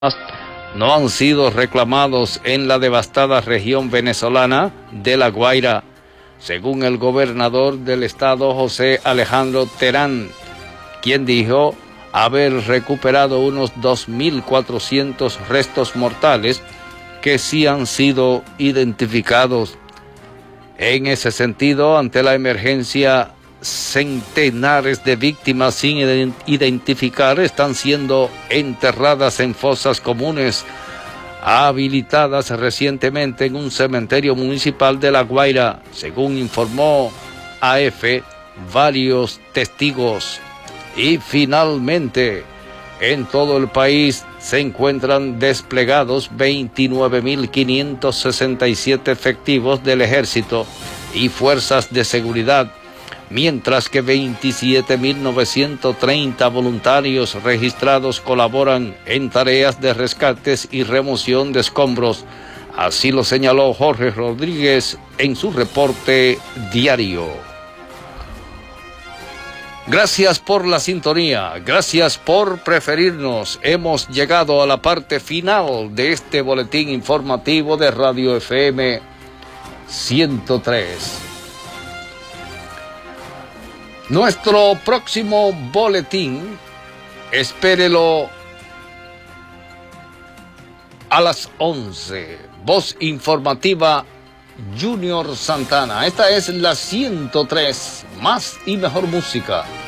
no han sido reclamados en la devastada región venezolana de La Guaira, según el gobernador del estado José Alejandro Terán, quien dijo haber recuperado unos 2.400 restos mortales que sí han sido identificados. En ese sentido, ante la emergencia, centenares de víctimas sin identificar están siendo enterradas en fosas comunes habilitadas recientemente en un cementerio municipal de La Guaira, según informó AF varios testigos. Y finalmente, en todo el país se encuentran desplegados 29.567 efectivos del Ejército y fuerzas de seguridad, mientras que 27.930 voluntarios registrados colaboran en tareas de rescates y remoción de escombros. Así lo señaló Jorge Rodríguez en su reporte diario. Gracias por la sintonía, gracias por preferirnos. Hemos llegado a la parte final de este boletín informativo de Radio FM 103. Nuestro próximo boletín, espérelo a las 11. Voz informativa Junior Santana. Esta es la 103, más y mejor música.